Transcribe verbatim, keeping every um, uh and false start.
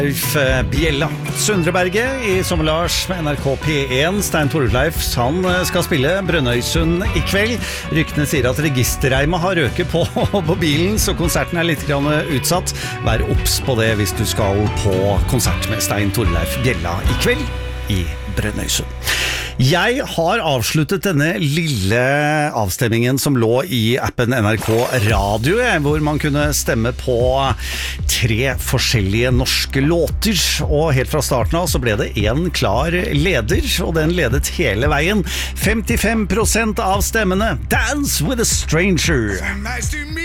Ulf Bjella Sundreberget i Sommerlars med N R K P én. Stein Torleif, han skal spille Brønnøysund i kveld. Ryktene sier at registerreimet har røket på, på bilen, så konserten er litt grann utsatt. Vær obs på det hvis du skal på konsert med Stein Torleif Bjella i kveld i Brønnøysund. Jeg har avsluttet denne lille avstemmingen som lå i appen N R K Radio, hvor man kunne stemme på tre forskjellige norske låter, og helt fra starten av så ble det en klar leder, og den ledet hele veien. femtifem prosent av stemmene, Dance with a Stranger.